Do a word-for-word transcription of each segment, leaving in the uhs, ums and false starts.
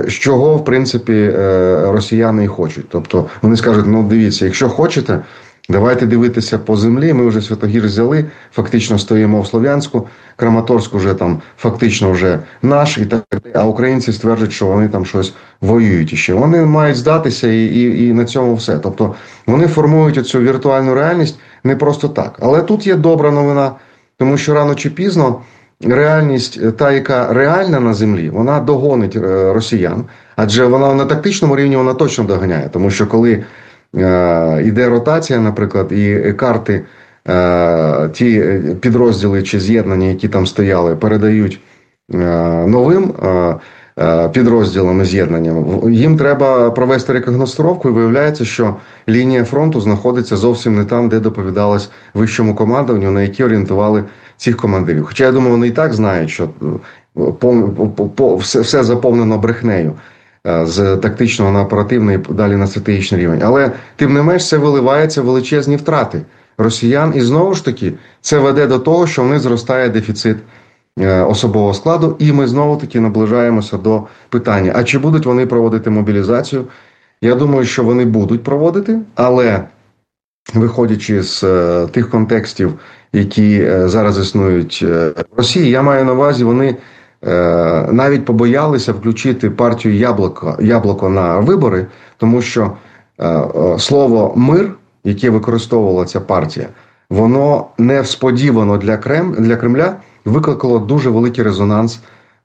чого, в принципі, росіяни і хочуть. Тобто вони скажуть, ну дивіться, якщо хочете, давайте дивитися по землі, ми вже Святогір взяли, фактично стоїмо в Слов'янську, Краматорськ уже там фактично вже наш, і так, а українці стверджують, що вони там щось воюють іще. Вони мають здатися і, і, і на цьому все. Тобто вони формують цю віртуальну реальність не просто так. Але тут є добра новина, тому що рано чи пізно реальність, та, яка реальна на землі, вона догонить росіян, адже вона на тактичному рівні вона точно доганяє, тому що коли е, йде ротація, наприклад, і карти, е, ті підрозділи чи з'єднання, які там стояли, передають е, новим е, підрозділам і з'єднанням, їм треба провести рекогностровку, і виявляється, що лінія фронту знаходиться зовсім не там, де доповідалось вищому командуванню, на які орієнтували цих командирів. Хоча, я думаю, вони і так знають, що по, по, по, все, все заповнено брехнею з тактичного на оперативний, далі на стратегічний рівень. Але, тим не менш, це виливається в величезні втрати росіян. І, знову ж таки, це веде до того, що в них зростає дефіцит особового складу. І ми, знову-таки, наближаємося до питання, а чи будуть вони проводити мобілізацію? Я думаю, що вони будуть проводити, але, виходячи з тих контекстів, які зараз існують в Росії, я маю на увазі, вони навіть побоялися включити партію «Яблуко», «Яблуко» на вибори, тому що слово «мир», яке використовувала ця партія, воно несподівано для, Крем... для Кремля викликало дуже великий резонанс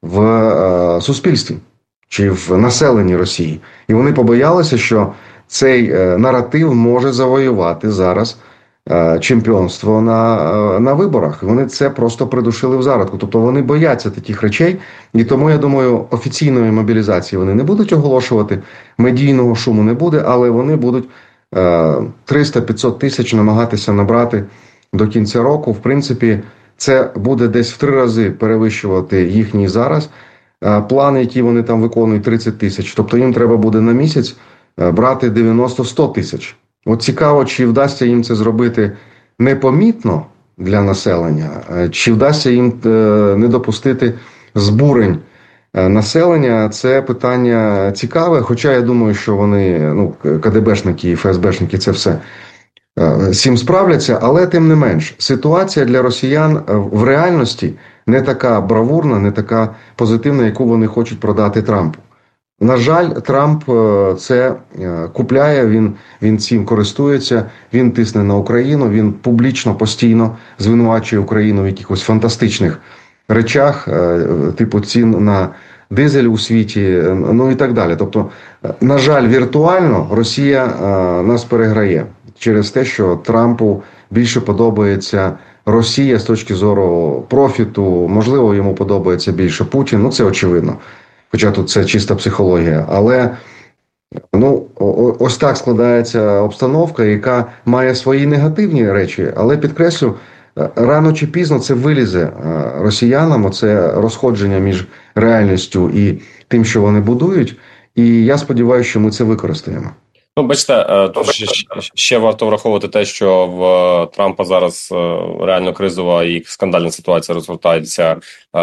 в суспільстві чи в населенні Росії. І вони побоялися, що цей наратив може завоювати зараз чемпіонство на, на виборах. Вони це просто придушили в зародку. Тобто вони бояться таких речей. І тому, я думаю, офіційної мобілізації вони не будуть оголошувати, медійного шуму не буде, але вони будуть триста-п'ятсот тисяч намагатися набрати до кінця року. В принципі, це буде десь в три рази перевищувати їхній зараз плани, які вони там виконують, тридцять тисяч. Тобто їм треба буде на місяць брати дев'яносто-сто тисяч. От цікаво, чи вдасться їм це зробити непомітно для населення, чи вдасться їм не допустити збурень населення. Це питання цікаве, хоча я думаю, що вони, ну, КДБшники і ФСБшники, це все з цим справляться, але тим не менш, ситуація для росіян в реальності не така бравурна, не така позитивна, яку вони хочуть продати Трампу. На жаль, Трамп це купляє, він, він цим користується, він тисне на Україну, він публічно, постійно звинувачує Україну в якихось фантастичних речах, типу цін на дизель у світі, ну і так далі. Тобто, на жаль, віртуально Росія нас переграє через те, що Трампу більше подобається Росія з точки зору профіту, можливо, йому подобається більше Путін, ну це очевидно. Хоча тут це чиста психологія. Але ну, ось так складається обстановка, яка має свої негативні речі. Але, підкреслю, рано чи пізно це вилізе росіянам, оце розходження між реальністю і тим, що вони будують. І я сподіваюся, що ми це використаємо. Ну, бачите, тут ще, ще варто враховувати те, що в Трампа зараз реально кризова і скандальна ситуація розгортається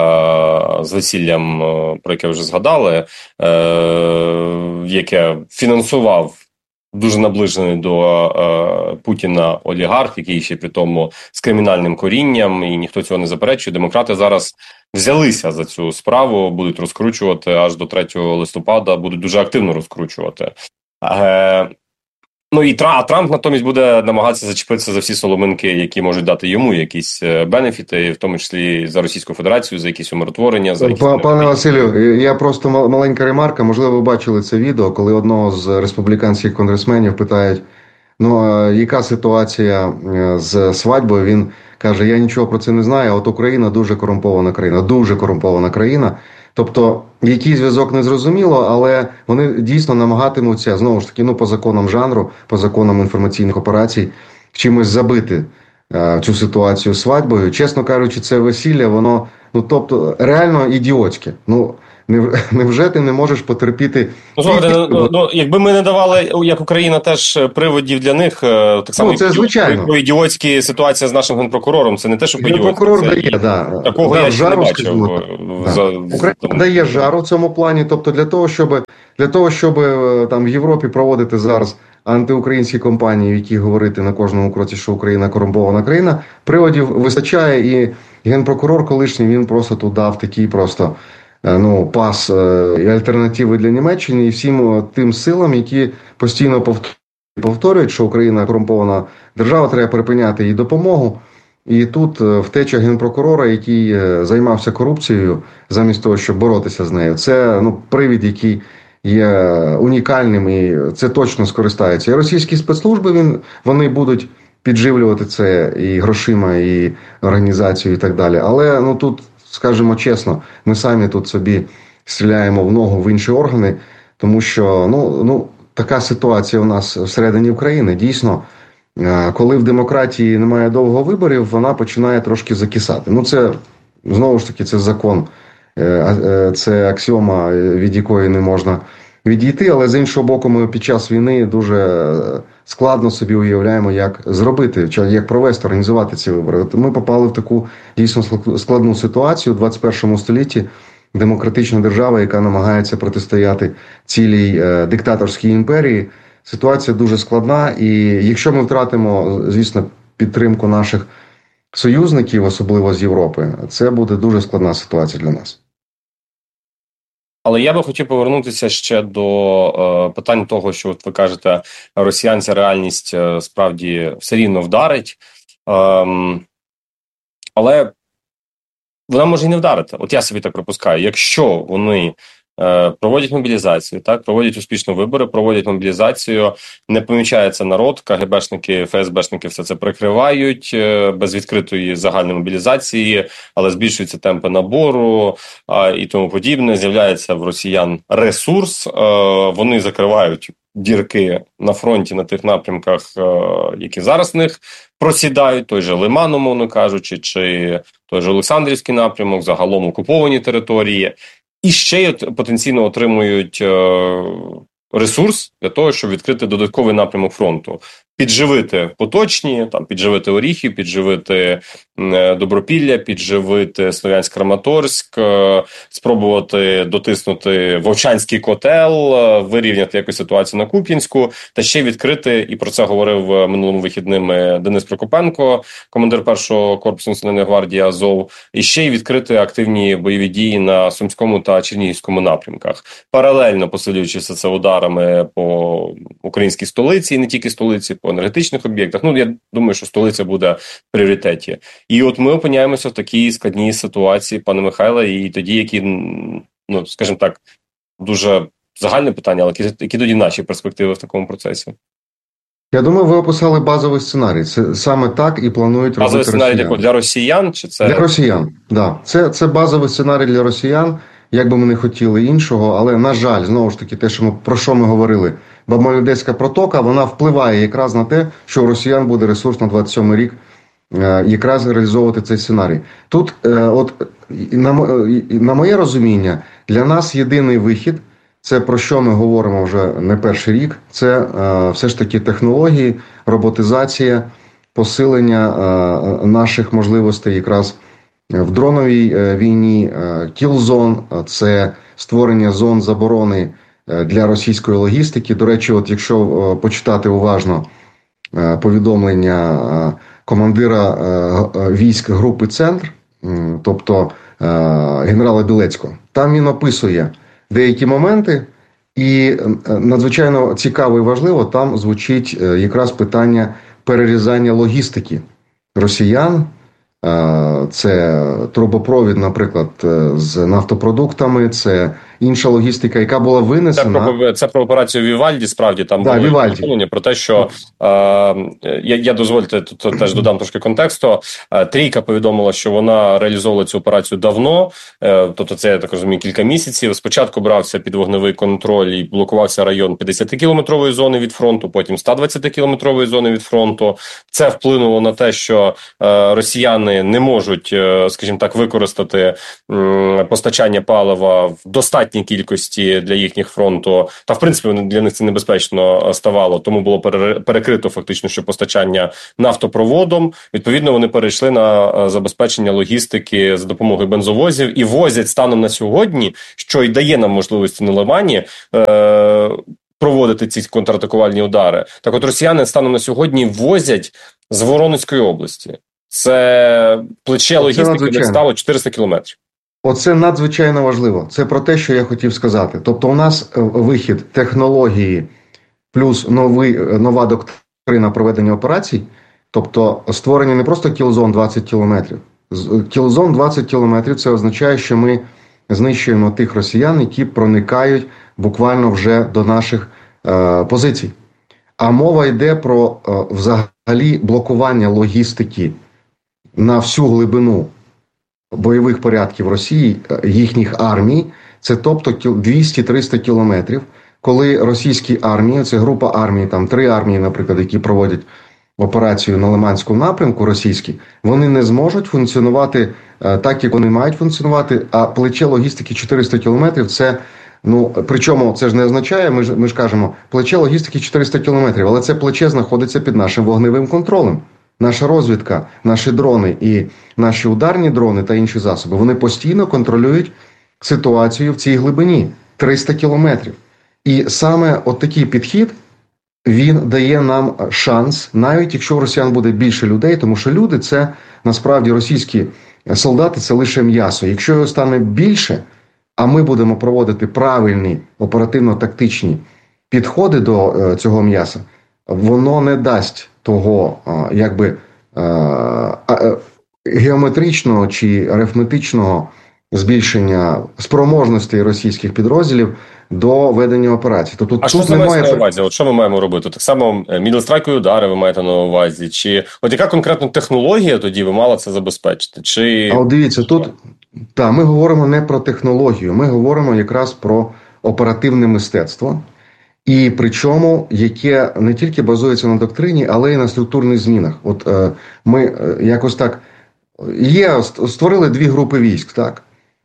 з весіллям, про яке вже згадали, яке фінансував дуже наближений до Путіна олігарх, який ще при тому з кримінальним корінням, і ніхто цього не заперечує. Демократи зараз взялися за цю справу, будуть розкручувати аж до третього листопада, будуть дуже активно розкручувати. Е, ну і Трамп, а Трамп натомість буде намагатися зачепитися за всі соломинки, які можуть дати йому якісь бенефіти, в тому числі за Російську Федерацію, за якісь умиротворення. За якісь... Пане Василю, я просто маленька ремарка, можливо, ви бачили це відео, коли одного з республіканських конгресменів питають, ну, яка ситуація з свадьбою, він каже, я нічого про це не знаю, а от Україна дуже корумпована країна, дуже корумпована країна. Тобто, який зв'язок не зрозуміло, але вони дійсно намагатимуться, знову ж таки, ну, по законам жанру, по законам інформаційних операцій, чимось забити е, цю ситуацію з свадьбою. Чесно кажучи, це весілля, воно, ну, тобто, реально ідіотське. Ну, невже ти не можеш потерпіти? Ну, слухайте, ну, ну, ну, якби ми не давали, як Україна, теж приводів для них, так само, ну, це звичайно. По ідіотській ситуація з нашим генпрокурором, це не те, що по ідіотській. Генпрокурор дає, да. Такого да, я ще жару, не бачив. Да. За, Україна там... дає жару в цьому плані, тобто для того, щоб, для того, щоб там в Європі проводити зараз антиукраїнські кампанії, в які говорити на кожному кроці, що Україна корумпована країна, приводів вистачає, і генпрокурор колишній, він просто тут дав такий просто ну, пас і альтернативи для Німеччини і всім тим силам, які постійно повторюють, що Україна корумпована держава, треба припиняти їй допомогу. І тут втеча генпрокурора, який займався корупцією, замість того, щоб боротися з нею, це ну, привід, який є унікальним, і це точно скористається. І російські спецслужби, він, вони будуть підживлювати це і грошима, і організацією, і так далі. Але ну, тут, скажімо чесно, ми самі тут собі стріляємо в ногу в інші органи, тому що ну, ну, така ситуація у нас всередині України. Дійсно, коли в демократії немає довго виборів, вона починає трошки закисати. Ну, це, знову ж таки, це закон. Це аксіома, від якої не можна відійти, але з іншого боку, ми під час війни дуже складно собі уявляємо, як зробити, як провести, організувати ці вибори. От ми попали в таку дійсно складну ситуацію у двадцять першому столітті. Демократична держава, яка намагається протистояти цілій е, диктаторській імперії. Ситуація дуже складна, і якщо ми втратимо, звісно, підтримку наших союзників, особливо з Європи, це буде дуже складна ситуація для нас. Але я би хотів повернутися ще до е, питань того, що от ви кажете, росіян ця реальність е, справді все рівно вдарить. Е, але вона може і не вдарити. От я собі так припускаю. Якщо вони е, проводять мобілізацію, так, проводять успішно вибори, проводять мобілізацію, не помічається народ, КГБшники, ФСБшники все це прикривають е, без відкритої загальної мобілізації, але збільшуються темпи набору е, і тому подібне. З'являється в росіян ресурс, е, вони закривають дірки на фронті, на тих напрямках, е, які зараз в них просідають, той же Лиман, умовно кажучи, чи той же Олександрівський напрямок, загалом окуповані території, і ще й потенційно отримують е, ресурс для того, щоб відкрити додатковий напрямок фронту. Підживити поточні, там, підживити Оріхів, підживити е, Добропілля, підживити Слов'янськ-Краматорськ, е, спробувати дотиснути Вовчанський котел, е, вирівняти якусь ситуацію на Куп'янську, та ще відкрити, і про це говорив минулими вихідними Денис Прокопенко, командир першого корпусу Національної гвардії Азов, і ще й відкрити активні бойові дії на Сумському та Чернігівському напрямках, паралельно посилюючи все це ударами по українській столиці, і не тільки столиці, по енергетичних об'єктах. Ну, я думаю, що столиця буде в пріоритеті. І от ми опиняємося в такій складній ситуації, пане Михайле, і тоді, які, ну, скажімо так, дуже загальне питання, але які, які тоді наші перспективи в такому процесі? Я думаю, ви описали базовий сценарій. Це саме так і планують робити базовий сценарій росіяни. Для росіян? Чи це... Для росіян, так. Да. Це, це базовий сценарій для росіян, як би ми не хотіли іншого, але, на жаль, знову ж таки, те, що ми, про що ми говорили, Бабо-Одеська протока, вона впливає якраз на те, що у росіян буде ресурс на двадцять сьомий рік якраз реалізовувати цей сценарій. Тут, от, на, на моє розуміння, для нас єдиний вихід, це про що ми говоримо вже не перший рік, це все ж таки технології, роботизація, посилення наших можливостей якраз в дроновій війні, кілзон, це створення зон заборони для російської логістики. До речі, от якщо почитати уважно повідомлення командира військ групи «Центр», тобто генерала Білецького, там він описує деякі моменти, і надзвичайно цікаво і важливо, там звучить якраз питання перерізання логістики росіян. Це трубопровід, наприклад, з нафтопродуктами, це інша логістика, яка була винесена. Це про, це про операцію Вівальді, справді, там да, було повідомлення про те, що, е, я, я дозвольте, тут теж додам трошки контексту, е, Трійка повідомила, що вона реалізовувала цю операцію давно, е, тобто це, я так розумію, кілька місяців. Спочатку брався під вогневий контроль і блокувався район п'ятдесятикілометрової зони від фронту, потім сто двадцятикілометрової зони від фронту. Це вплинуло на те, що е, росіяни не можуть, е, скажімо так, використати е, постачання палива в достатній кількості для їхніх фронту. Та, в принципі, для них це небезпечно ставало, тому було перекрито фактично, що постачання нафтопроводом. Відповідно, вони перейшли на е, забезпечення логістики за допомогою бензовозів і возять станом на сьогодні, що й дає нам можливості на Лимані, е, проводити ці контратакувальні удари. Так от росіяни станом на сьогодні возять з Воронезької області. Це плече логістики, де стало чотириста кілометрів. Оце надзвичайно важливо. Це про те, що я хотів сказати. Тобто у нас вихід технології плюс новий, нова доктрина проведення операцій, тобто створення не просто кілзон двадцять кілометрів. Кілзон двадцять кілометрів – це означає, що ми знищуємо тих росіян, які проникають буквально вже до наших е, позицій. А мова йде про е, взагалі блокування логістики на всю глибину бойових порядків Росії, їхніх армій. Це тобто двісті-триста кілометрів, коли російські армії, це група армій, там три армії, наприклад, які проводять операцію на Лиманському напрямку російські, вони не зможуть функціонувати е, так, як вони мають функціонувати, а плече логістики чотириста кілометрів – це, ну, причому це ж не означає, ми ж, ми ж кажемо, плече логістики чотириста кілометрів, але це плече знаходиться під нашим вогневим контролем. Наша розвідка, наші дрони і наші ударні дрони та інші засоби, вони постійно контролюють ситуацію в цій глибині – триста кілометрів. І саме от такий підхід, він дає нам шанс, навіть якщо у росіян буде більше людей, тому що люди – це, насправді, російські солдати – це лише м'ясо. Якщо його стане більше, а ми будемо проводити правильні оперативно-тактичні підходи до цього м'яса, воно не дасть того, якби, геометричного чи арифметичного збільшення спроможностей російських підрозділів до ведення операцій. Тобто, а тут що це немає... на увазі? От що ми маємо робити? Так само мідлстрайкові удари ви маєте на увазі? Чи от яка конкретна технологія тоді ви мала це забезпечити? Чи... А от дивіться, тут та, ми говоримо не про технологію, ми говоримо якраз про оперативне мистецтво. І причому, яке не тільки базується на доктрині, але й на структурних змінах. От е, ми е, якось так є, створили дві групи військ, так?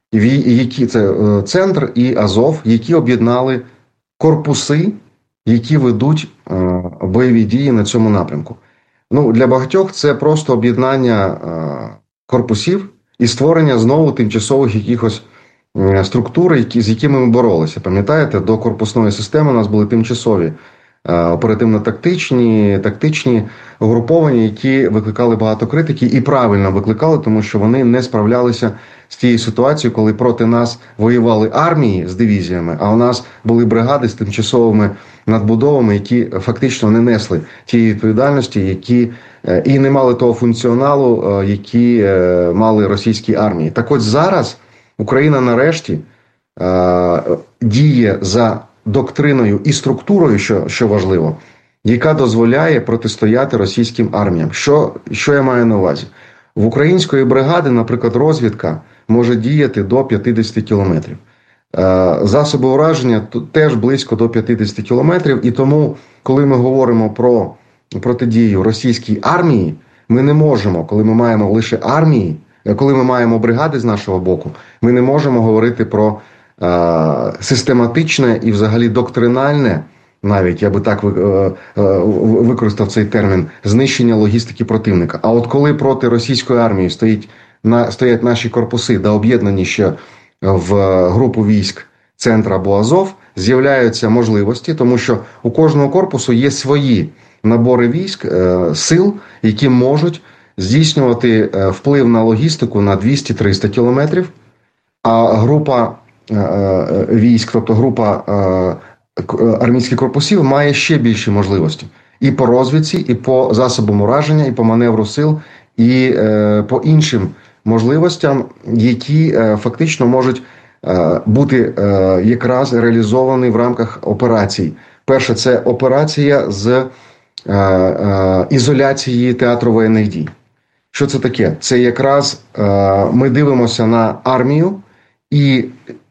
Які це е, Центр і Азов, які об'єднали корпуси, які ведуть е, бойові дії на цьому напрямку. Ну, для багатьох це просто об'єднання е, корпусів і створення знову тимчасових якихось структури, які, з якими ми боролися. Пам'ятаєте, до корпусної системи у нас були тимчасові е, оперативно-тактичні, тактичні угруповання, які викликали багато критики і правильно викликали, тому що вони не справлялися з тією ситуацією, коли проти нас воювали армії з дивізіями, а у нас були бригади з тимчасовими надбудовами, які фактично не несли тієї відповідальності, які е, і не мали того функціоналу, е, які е, мали російські армії. Так от зараз Україна нарешті е, діє за доктриною і структурою, що, що важливо, яка дозволяє протистояти російським арміям. Що, що я маю на увазі? В української бригади, наприклад, розвідка може діяти до п'ятдесят кілометрів. Е, засоби ураження теж близько до п'ятдесят кілометрів. І тому, коли ми говоримо про протидію російській армії, ми не можемо, коли ми маємо лише армії, коли ми маємо бригади з нашого боку, ми не можемо говорити про е, систематичне і взагалі доктринальне, навіть я би так е, е, використав цей термін, знищення логістики противника. А от коли проти російської армії стоїть, на, стоять наші корпуси, да об'єднані ще в групу військ Центр або Азов, з'являються можливості, тому що у кожного корпусу є свої набори військ, е, сил, які можуть здійснювати вплив на логістику на двісті-триста кілометрів, а група е, військ, тобто група е, армійських корпусів має ще більші можливості. І по розвідці, і по засобам ураження, і по маневру сил, і е, по іншим можливостям, які е, фактично можуть бути якраз реалізований в рамках операцій. Перше, це операція з ізоляції театру воєнних дій. Що це таке? Це якраз ми дивимося на армію і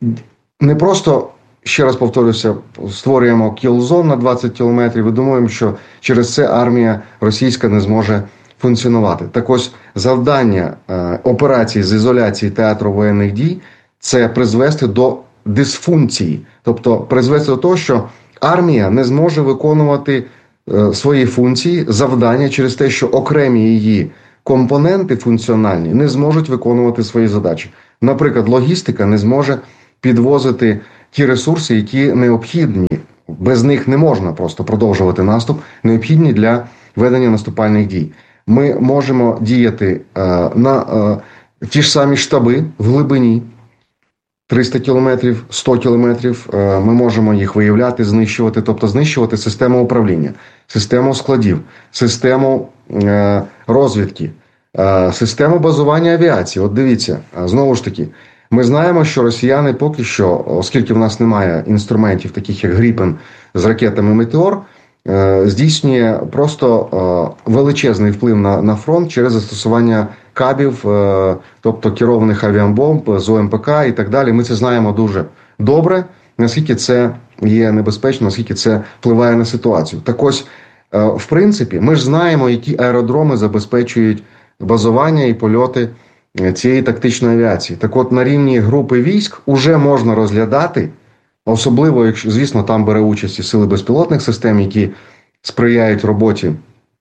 не просто, ще раз повторюся, створюємо кіл-зон на двадцять кілометрів і думаємо, що через це армія російська не зможе функціонувати. Так ось завдання операції з ізоляції театру воєнних дій – це призвести до дисфункції. Тобто призвести до того, що армія не зможе виконувати свої функції, завдання через те, що окремі її компоненти функціональні не зможуть виконувати свої задачі. Наприклад, логістика не зможе підвозити ті ресурси, які необхідні. Без них не можна просто продовжувати наступ, необхідні для ведення наступальних дій. Ми можемо діяти е, на е, ті ж самі штаби в глибині, триста кілометрів, сто кілометрів, е, ми можемо їх виявляти, знищувати, тобто знищувати систему управління, систему складів, систему е, розвідки, е, систему базування авіації. От дивіться, знову ж таки, ми знаємо, що росіяни поки що, оскільки в нас немає інструментів, таких як Гріпен з ракетами Метеор, здійснює просто величезний вплив на, на фронт через застосування кабів, тобто керованих авіабомб з О М П К і так далі. Ми це знаємо дуже добре, наскільки це є небезпечно, наскільки це впливає на ситуацію. Так ось, в принципі, ми ж знаємо, які аеродроми забезпечують базування і польоти цієї тактичної авіації. Так от, на рівні групи військ уже можна розглядати, особливо, якщо, звісно, там бере участь і сили безпілотних систем, які сприяють роботі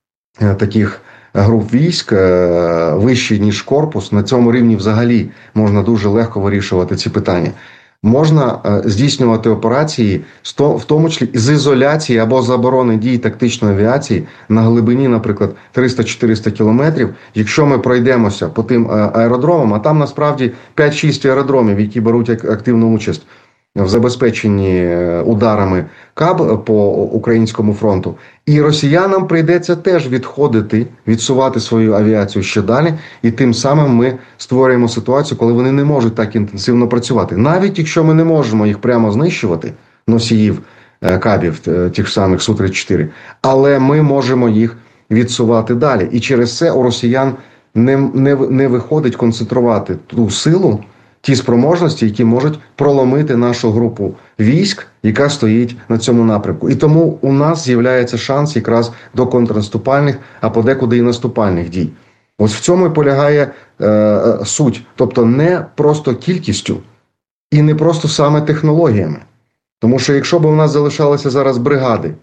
таких груп військ, вищі, ніж корпус. На цьому рівні взагалі можна дуже легко вирішувати ці питання. Можна здійснювати операції, в тому числі з ізоляції або заборони дій тактичної авіації на глибині, наприклад, триста-чотириста кілометрів. Якщо ми пройдемося по тим аеродромам, а там насправді п'ять-шість аеродромів, які беруть активну участь в забезпеченні ударами КАБ по українському фронту. І росіянам прийдеться теж відходити, відсувати свою авіацію ще далі, і тим самим ми створюємо ситуацію, коли вони не можуть так інтенсивно працювати. Навіть якщо ми не можемо їх прямо знищувати, носіїв КАБів, тих самих Су тридцять чотири, але ми можемо їх відсувати далі. І через це у росіян не, не, не виходить концентрувати ту силу, ті спроможності, які можуть проломити нашу групу військ, яка стоїть на цьому напрямку. І тому у нас з'являється шанс якраз до контрнаступальних, а подекуди і наступальних дій. Ось в цьому і полягає е, суть. Тобто не просто кількістю і не просто саме технологіями. Тому що якщо б у нас залишалися зараз бригади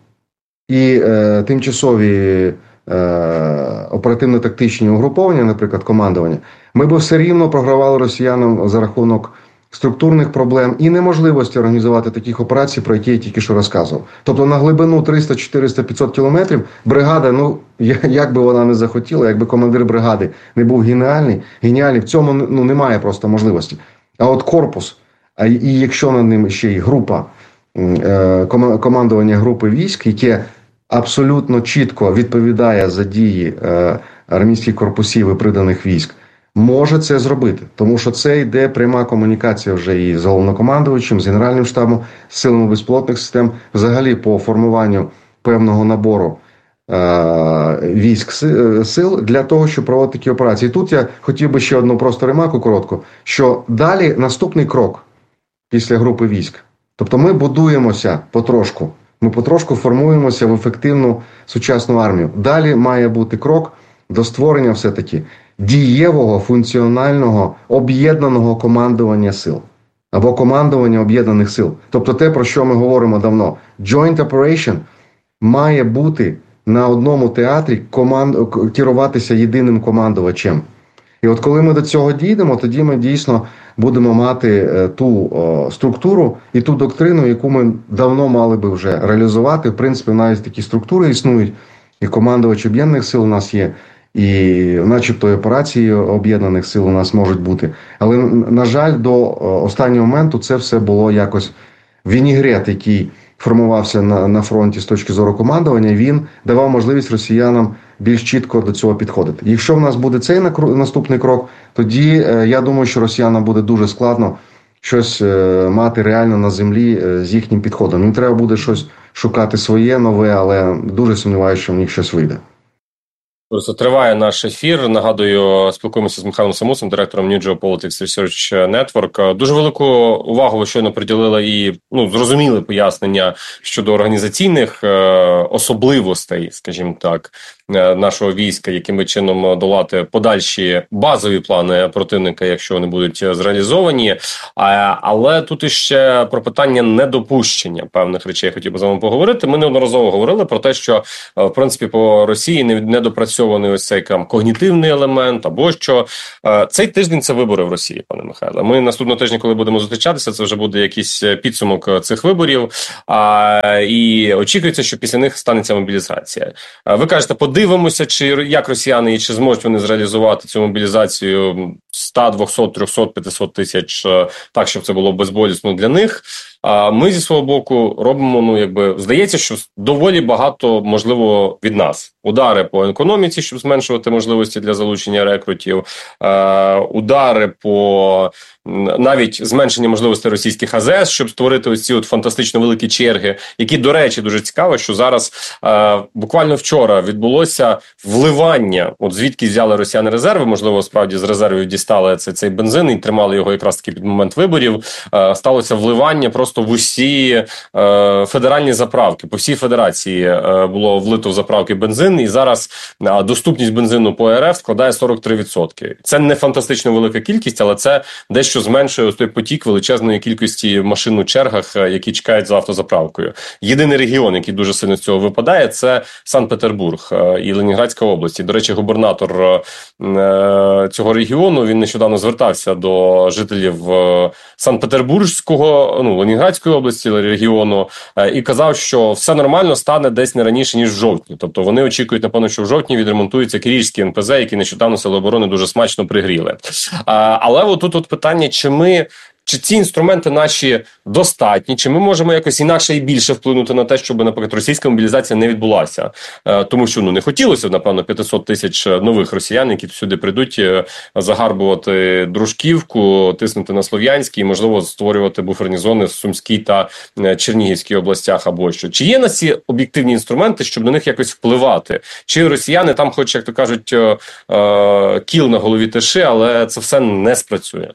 і е, тимчасові оперативно-тактичні угруповання, наприклад, командування, ми б все рівно програвали росіянам за рахунок структурних проблем і неможливості організувати таких операцій, про які я тільки що розказував. Тобто на глибину триста, чотириста, п'ятсот кілометрів бригада, ну, як би вона не захотіла, якби командир бригади не був геніальний, геніальний, в цьому ну, немає просто можливості. А от корпус, а і якщо над ним ще й група, командування групи військ, яке абсолютно чітко відповідає за дії е, армійських корпусів і приданих військ, може це зробити. Тому що це йде пряма комунікація вже і з головнокомандувачем, з Генеральним штабом, з силами безпілотних систем, взагалі по формуванню певного набору е, військ сил для того, щоб проводити такі операції. І тут я хотів би ще одну просто ремарку коротку, що далі наступний крок після групи військ. Тобто ми будуємося потрошку. Ми потрошку формуємося в ефективну сучасну армію. Далі має бути крок до створення все-таки дієвого, функціонального, об'єднаного командування сил. Або командування об'єднаних сил. Тобто те, про що ми говоримо давно. Joint Operation має бути на одному театрі команд... керуватися єдиним командувачем. І от коли ми до цього дійдемо, тоді ми дійсно будемо мати ту о, структуру і ту доктрину, яку ми давно мали би вже реалізувати. В принципі, навіть такі структури існують, і командувач об'єднаних сил у нас є, і начебто операції об'єднаних сил у нас можуть бути. Але, на жаль, до останнього моменту це все було якось вінігрет, який формувався на, на фронті з точки зору командування, він давав можливість росіянам більш чітко до цього підходити. Якщо в нас буде цей наступний крок, тоді я думаю, що росіянам буде дуже складно щось мати реально на землі з їхнім підходом. Їм треба буде щось шукати своє, нове, але дуже сумніваюся, що в них щось вийде. Просто триває наш ефір. Нагадую, спілкуємося з Михайлом Самусом, директором New Geopolitics Research Network. Дуже велику увагу ви щойно приділили і ну зрозуміли пояснення щодо організаційних е, особливостей, скажімо так, е, нашого війська, яким чином долати подальші базові плани противника, якщо вони будуть зреалізовані. А, але тут іще про питання недопущення певних речей я хотів би з вами поговорити. Ми неодноразово говорили про те, що в принципі по Росії не недопрацьовує ось цей там когнітивний елемент, або що е, цей тиждень це вибори в Росії, пане Михайле. Ми наступного тижня, коли будемо зустрічатися, це вже буде якийсь підсумок цих виборів, а, і очікується, що після них станеться мобілізація. А, ви кажете, подивимося, чи як росіяни і чи зможуть вони зреалізувати цю мобілізацію сто, двісті, триста, п'ятсот тисяч, так, щоб це було безболісно для них. А ми зі свого боку робимо, ну якби здається, що доволі багато можливо від нас. Удари по економіці, щоб зменшувати можливості для залучення рекрутів, е, удари по навіть зменшення можливостей російських АЗС, щоб створити ось ці от фантастично великі черги, які, до речі, дуже цікаво, що зараз е, буквально вчора відбулося вливання, от звідки взяли росіяни резерви, можливо, справді з резервів дістали цей, цей бензин і тримали його якраз таки під момент виборів, е, сталося вливання просто в усі е, федеральні заправки, по всій федерації е, було влито в заправки бензин, і зараз е, доступність бензину по РФ складає сорок три відсотки. Це не фантастично велика кількість, але це дещо зменшує ось той потік величезної кількості машин у чергах, які чекають за автозаправкою. Єдиний регіон, який дуже сильно з цього випадає, це Санкт-Петербург і Ленінградська область. І, до речі, губернатор цього регіону, він нещодавно звертався до жителів Санкт-Петербурзького, ну, Ленінградської області, регіону, і казав, що все нормально стане десь не раніше, ніж в жовтні. Тобто вони очікують, напевно, що в жовтні відремонтується Кирильський ен пе зет, який нещодавно Сили оборони дуже смачно пригріли. Але отут от питання, чи ми, чи ці інструменти наші достатні, чи ми можемо якось інакше і більше вплинути на те, щоб, наприклад, російська мобілізація не відбулася. Тому що, ну, не хотілося, напевно, п'ятсот тисяч нових росіян, які сюди прийдуть загарбувати Дружківку, тиснути на Слов'янській, і, можливо, створювати буферні зони в Сумській та Чернігівській областях або що. Чи є на ці об'єктивні інструменти, щоб на них якось впливати? Чи росіяни там, хоч, як то кажуть, кіл на голові тиши, але це все не спрацює?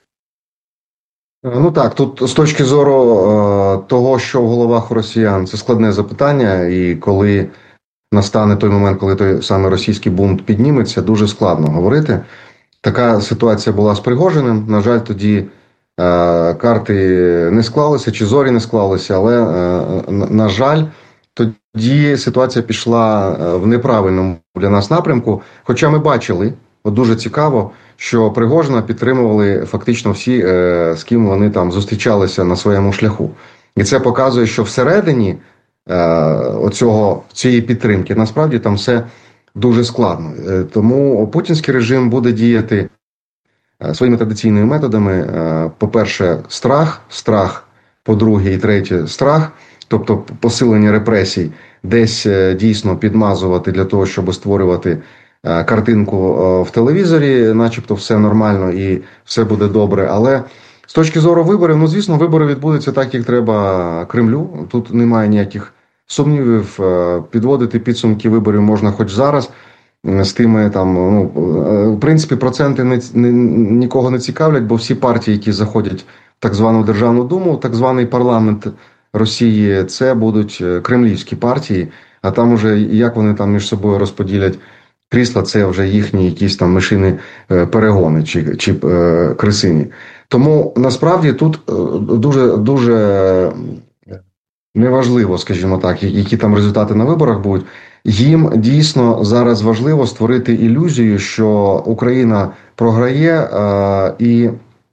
Ну так, тут з точки зору е, того, що в головах у росіян, це складне запитання, і коли настане той момент, коли той саме російський бунт підніметься, дуже складно говорити. Така ситуація була з Пригожиним, на жаль, тоді е, карти не склалися, чи зорі не склалися, але, е, на жаль, тоді ситуація пішла в неправильному для нас напрямку, хоча ми бачили, от дуже цікаво, що Пригожина підтримували фактично всі, е, з ким вони там зустрічалися на своєму шляху. І це показує, що всередині е, оцього, цієї підтримки насправді там все дуже складно. Е, тому путінський режим буде діяти е, своїми традиційними методами. Е, по-перше, страх, страх, по-друге і третє, страх, тобто посилення репресій, десь е, дійсно підмазувати для того, щоб створювати картинку в телевізорі, начебто все нормально і все буде добре. Але з точки зору виборів, ну, звісно, вибори відбудуться так, як треба Кремлю. Тут немає ніяких сумнівів. Підводити підсумки виборів можна хоч зараз. З тими там, ну, в принципі, проценти не, не, нікого не цікавлять, бо всі партії, які заходять в так звану Державну Думу, так званий парламент Росії, це будуть кремлівські партії, а там уже як вони там між собою розподілять крісла, це вже їхні якісь там мишини перегони чи, чи е, крисині. Тому насправді тут дуже, дуже неважливо, скажімо так, які там результати на виборах будуть. Їм дійсно зараз важливо створити ілюзію, що Україна програє е, і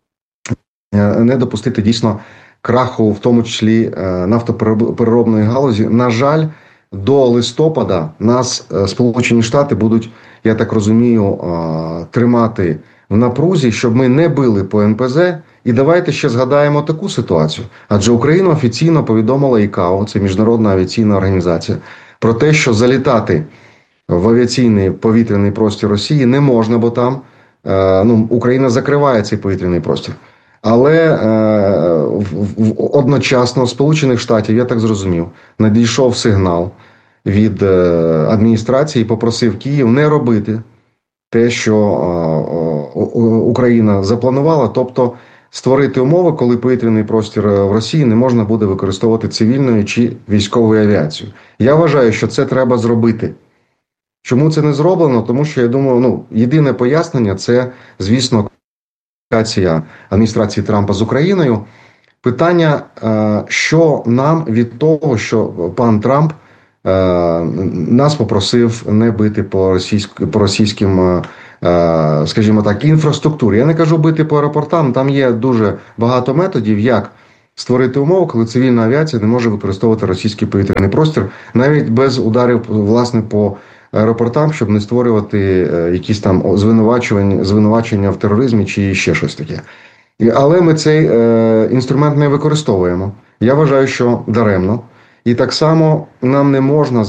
не допустити дійсно краху, в тому числі нафтопереробної галузі. На жаль, до листопада нас Сполучені Штати будуть, я так розумію, тримати в напрузі, щоб ми не били по ен пе зет. І давайте ще згадаємо таку ситуацію. Адже Україна офіційно повідомила ІКАО, це Міжнародна авіаційна організація, про те, що залітати в авіаційний повітряний простір Росії не можна, бо там ну, Україна закриває цей повітряний простір. Але е, в, в, одночасно з Сполучених Штатів, я так зрозумів, надійшов сигнал від е, адміністрації, попросив Київ не робити те, що е, Україна запланувала, тобто створити умови, коли повітряний простір в Росії не можна буде використовувати цивільною чи військовою авіацією. Я вважаю, що це треба зробити. Чому це не зроблено? Тому що, я думаю, ну, єдине пояснення – це, звісно, комунікація адміністрації Трампа з Україною. Питання, що нам від того, що пан Трамп нас попросив не бити по, російськ, по російським, скажімо так, інфраструктурі. Я не кажу бити по аеропортам, там є дуже багато методів, як створити умови, коли цивільна авіація не може використовувати російський повітряний простір, навіть без ударів, власне, по аеропортам, щоб не створювати якісь там звинувачення, звинувачення в тероризмі чи ще щось таке. Але ми цей е, інструмент не використовуємо. Я вважаю, що даремно. І так само нам не можна